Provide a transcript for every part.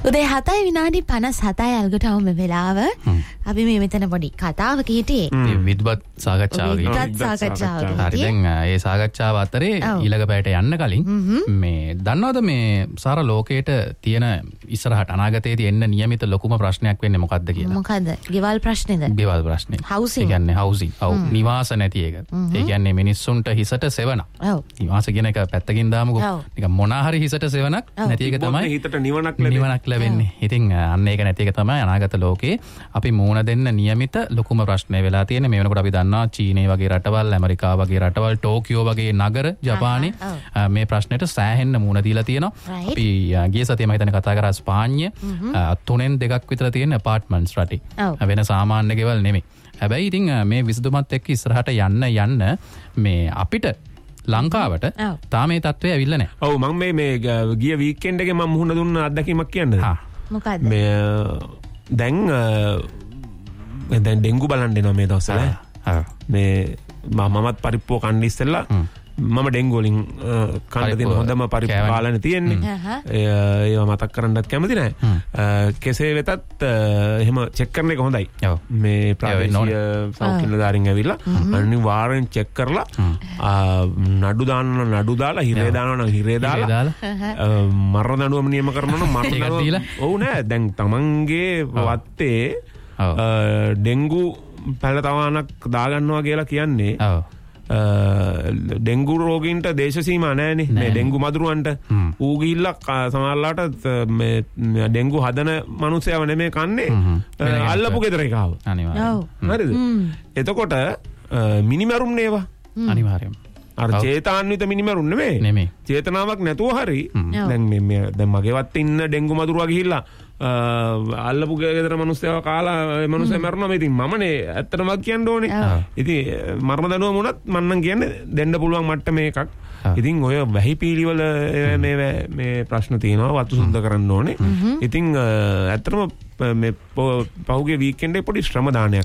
උදේ 7:57 අල්ගටම මේ වෙලාව. අපි මේ මෙතන පොඩි කතාවක හිටියේ. විද්වත් සාකච්ඡාවක. හරි දැන් ඒ සාකච්ඡාව අතරේ ඊළඟ පැයට යන්න කලින් මේ දන්නවද මේ සාර ලෝකයට තියෙන ඉස්සරහට අනාගතයේදී එන්න නියමිත ලොකුම ප්‍රශ්නයක් වෙන්නේ මොකක්ද කියලා? මොකද්ද? ගෙවල් ප්‍රශ්නේද? ගෙවල් ප්‍රශ්නේ. ඒ කියන්නේ හවුසින්. ඔව් නිවාස නැති එක. ඒ කියන්නේ මිනිස්සුන්ට හිසට සෙවණක්. ඔව්. නිවාස කියන එක පැත්තකින් දාමුකෝ. නිකන් මොනා හරි හිසට සෙවණක් නැති එක තමයි හිතට නිවනක් ලැබෙන්නේ. ඉතින් අන්න ඒක නැති එක තමයි අනාගත ලෝකේ අපි මූණ දෙන්න නියමිත ලොකුම ප්‍රශ්නේ වෙලා තියෙන්නේ. මේ වෙනකොට අපි දන්නවා චීනය වගේ රටවල්, ඇමරිකාව වගේ රටවල්, ටෝකියෝ වගේ නගර, ජපානයේ මේ ප්‍රශ්නෙට සෑහෙන්න මූණ දීලා තියෙනවා. අපි ගිය සතියේ මම හිතන්නේ කතා කරා ස්පාඤ්ඤ 3න් 2ක් විතර තියෙන ඇපාර්ට්මන්ට්ස් රටේ. වෙන සාමාන්‍ය ගෙවල් නෙමෙයි. හැබැයි ඉතින් මේ විසඳුමත් එක්ක ඉස්සරහට යන්න මේ අපිට ලංකාවට තාම මේ තත්ත්වය ඇවිල්ලා නැහැ. ඔව් මම මේ ගිය වීකෙන්ඩ් එකේ මම මුහුණ දුන්න අත්දැකීමක් කියන්නද? මොකද්ද? මේ දැන් ඩෙන්ගු බලන්න එනවා මේ දවස්වල. මේ මමත් පරිප්පුව කන්න ඉස්සෙල්ලා මම ඩෙන්ගු වලින් කන්න තියෙන හොඳම පරිපාලන තියෙන්නේ. ඒවා මතක් කරන්නත් කැමති නැහැ. කෙසේ වෙතත් එහෙම චෙක් කරන එක හොඳයි. මේ ප්‍රාදේශීය සෞඛ්‍ය නිලධාරීන් ඇවිල්ලා අනිවාර්යෙන් චෙක් කරලා නඩු දාලා හිරේ දානවා නම් හිරේ දාලා මරණ දඬුවම නියම කරනවා නම් මරණ දඬුවම. ඔව් නෑ දැන් තමන්ගේ වත්තේ ඩෙන්ගු පැළතවානක් දාගන්නවා කියලා කියන්නේ ඩෙන්ගු රෝගීන්ට දේශ සීමා නැහැනේ. මේ ඩෙන්ගු මදුරුවන්ට ඌ ගිහිල්ලා සමහරලාට මේ ඩෙන්ගු හදන මිනිස්සයව නෙමෙයි කන්නේ අල්ලපු ගෙදර එකව. අනිවාර්යයෙන්. හරිද? එතකොට මිනිමරුම් නේවා. අනිවාර්යයෙන්. අර චේතනාන්විත මිනිමරුම් නෙමෙයි. චේතනාවක් නැතුව හරි දැන් මගේ වත්තේ ඉන්න ඩෙන්ගු මදුරුවා ගිහිල්ලා අල්ලපු ගෙදර මිනිස්සුව කාලා ඒ මිනිස්සු මරනවා. ඉතින් මමනේ ඇත්තටම කියන්න ඕනේ. ඉතින් මරණ දඬුවම වුණත් මම නම් කියන්නේ දෙන්න පුළුවන් මට්ටමේ එකක්. ඉතින් ඔය වැහිපීලි වල මේ ප්‍රශ්න තියෙනවා. වතු සුද්ධ කරන්න ඕනේ. ඉතින් ඇත්තටම මේ පහුගිය වීකෙන්ඩ් එකේ පොඩි ශ්‍රම දානයක්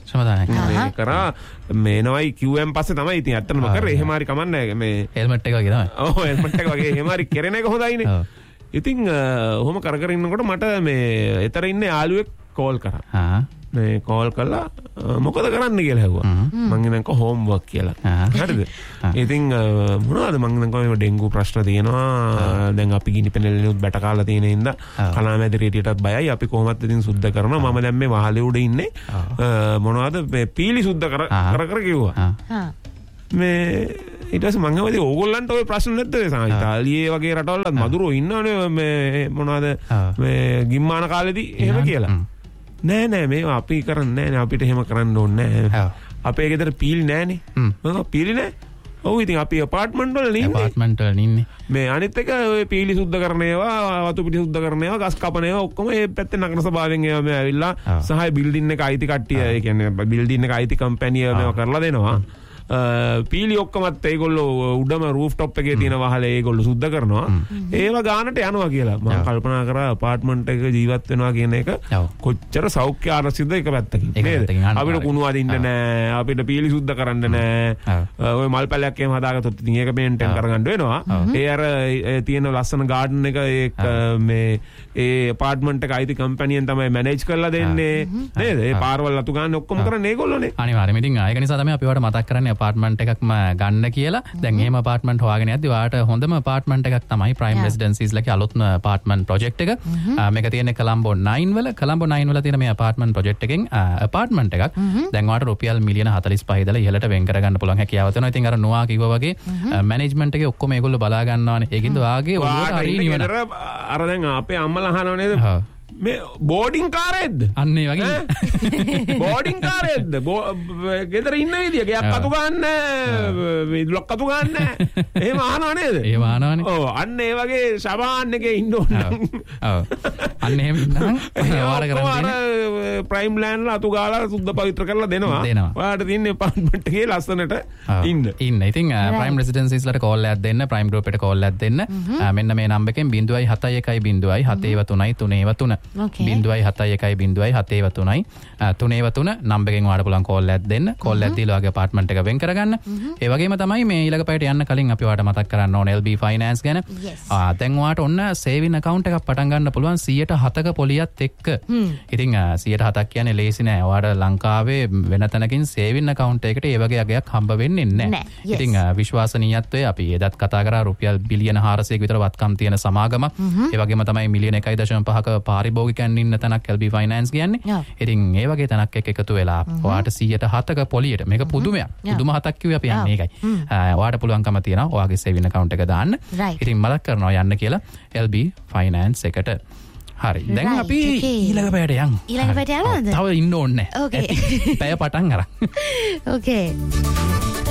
කරා මේ එනවයි QM පස්සේ තමයි ඉතින් ඇත්තටම කරේ. එහෙම හරි කමන්නේ මේ හෙල්මට් එක වගේ තමයි. ඔව් හෙල්මට් එක වගේ එහෙම හරි කරන එක හොඳයිනේ. ඉතින් ඔහොම කර ඉන්නකොට මට මේ එතර ඉන්න යාළුවෙක් කෝල් කරා. මේ කෝල් කළා මොකද කරන්න කියලා ඇහුවා. මං ඉන්නක හෝම්වර්ක් කියලා. හරිද? ඉතින් මොනවද මං ඉන්නක ඩෙන්ගු ප්‍රශ්න තියෙනවා. දැන් අපි ගිනි පෙනලෙනුත් බැට කාලා තියෙන ඉඳලා කලාමැදි රේටියටත් බයයි. අපි කොහොමද ඉතින් සුද්ධ කරනවා. මම දැන් මේ වහලේ උඩ ඉන්නේ. මොනවද මේ පීලි සුද්ධ කර කිව්වා. මේ ඊට පස්සේ මං හිතුවා ඕගොල්ලන්ට ওই ප්‍රශ්න නැද්ද? ඉතාලියේ වගේ රටවල් මදුරෝ ඉන්නවනේ මේ මොනවද මේ ගිම්මාන කාලෙදී එහෙම කියලා. නෑ මේවා අපි කරන්නේ නෑ. අපිට එහෙම කරන්න ඕනේ නෑ. අපේ ගෙදර පීලි නෑනේ. මොකද පීලි නෑ? ඔව් ඉතින් අපි ඇපාර්ට්මන්ට් වල ඉන්නේ. මේ අනිත් එක ඔය පීලි සුද්ධ කරන ඒවා, වතු පිටි සුද්ධ කරන ඒවා, ගස් කපන ඒවා ඔක්කොම ඒ පැත්තේ නගර සභාවෙන් ඒවා මේ ඇවිල්ලා සහය බිල්ඩින් එක අයිති කට්ටිය, ඒ කියන්නේ බිල්ඩින් එක අයිති කම්පැනි මේවා කරලා දෙනවා. පීලි ඔක්කොමත් ඒගොල්ලෝ උඩම රූෆ් টොප් එකේ තියෙන වහලේ ඒගොල්ලෝ සුද්ධ කරනවා. ඒව ගානට යනවා කියලා මම කල්පනා කරා. ඇපාර්ට්මන්ට් එක ජීවත් වෙනවා කියන එක කොච්චර සෞඛ්‍ය ආරක්ෂිතද එක පැත්තකින් නේද? අපිට කුණු අදින්න නෑ, අපිට පීලි සුද්ධ කරන්න නෑ. ඔය මල් පැලයක් එහෙම හදාගත්තොත් ඉතින් ඒක මේන්ටේන් කරගන්න වෙනවා. ඒ අර තියෙන ලස්සන ගාඩන් එක මේ ඒ ඇපාර්ට්මන්ට් එක අයිති කම්පැනියෙන් තමයි මැනේජ් කරලා දෙන්නේ නේද? ඒ පාරවල් අතු ගන්න ඔක්කොම කරන්නේ ඒගොල්ලෝනේ. අනිවාර්යයෙන්. ඉතින් ඒක නිසා තමයි අපි ඔයාලට මතක් කරන්නේ apartment එකක්ම ගන්න කියලා. දැන් එහෙම apartment හොයාගෙන යද්දි ඔයාලට හොඳම apartment එකක් තමයි Prime Residences ලගේ අලුත්ම apartment project එක. මේක තියෙන්නේ Colombo 9 වල. Colombo 9 වල තියෙන මේ apartment project එකෙන් apartment එකක් දැන් ඔයාලට රුපියල් මිලියන 45 ඉඳලා ඉහළට වෙන් කරගන්න පුළුවන් හැකියාව තියෙනවා. ඉතින් අර නොවා කිව්වා වගේ management එකේ ඔක්කොම ඒගොල්ලෝ බලා ගන්නවානේ. ඒකින්ද ඔයාගේ ඔළුවට හරි නිවන. අර දැන් අපේ අම්මලා අහනව නේද? මේ බෝඩින් කාරයක්ද? අන්න ඒ වගේ. බෝඩින් කාරයක්ද? ගෙදර ඉන්න විදිය ගයක් අතු ගන්න, විදුලක් අතු ගන්න. එහෙම අහනවා නේද? ඒව අහනවානේ. ඔව් අන්න ඒ වගේ සබාන් එකේ ඉන්න ඕන. ඔව්. අන්න එහෙම ඉන්නම් වාර කරන් දෙන්න. ප්‍රයිම් ලෑන්ඩ් ලා අතු ගාලා සුද්ධ පවිත්‍ර කරලා දෙනවා. ඔයාලට තියෙන්නේ apartment එකේ ලස්සනට ඉන්න. ඉතින් Prime Residences ලට කෝල් එකක් දෙන්න, Prime Group එකට කෝල් එකක් දෙන්න. මෙන්න මේ නම්බර් එකෙන් 071 0 7 3 3 3 0.71 3.3 නම්බරෙන් ඔයාලට පුළුවන් කෝල් එකක් දෙන්න. කෝල් එකක් දීලා ඔයාගේ අපාර්ට්මන්ට් එක වෙන් කරගන්න. ඒ වගේම තමයි මේ ඊළඟ පැයට යන්න කලින් අපි ඔයාලට මතක් කරන්න ඕනේ LB Finance ගැන. දැන් ඔයාලට ඔන්න සේවින් account එකක් පටන් ගන්න පුළුවන් 107ක පොලියත් එක්ක. ඉතින් 107ක් කියන්නේ ලේසි නෑ. ඔයාලට ලංකාවේ වෙන තැනකින් සේවින් account එකකට ඒ වගේ අගයක් හම්බ වෙන්නේ නෑ. ඉතින් විශ්වාසනීයත්වය අපි එදත් කතා කරා රුපියල් බිලියන 400ක විතර වත්කම් තියෙන සමාගමක්. ඒ වගේම තමයි මිලියන 1.5ක පාරිභෝගිකයන් ඉන්න තැනක් LB Finance කියන්නේ. ඉතින් ඒ වගේ තැනක් එක්ක එකතු වෙලා ඔයාට 107ක පොලියට මේක පුදුමයක්. පුදුම 7ක් කිව්වේ අපි යන්නේ ඒකයි. ඔයාට පුළුවන්කම තියෙනවා ඔයාගේ සේවින් account එක දාන්න. ඉතින් මතක් කරනවා යන්න කියලා LB Finance එකට. හරි. දැන් අපි ඊළඟ පැයට යමු. ඊළඟ පැයට යනවද? තව ඉන්න ඕනේ නැහැ. පැය පටන් අරන්. Okay.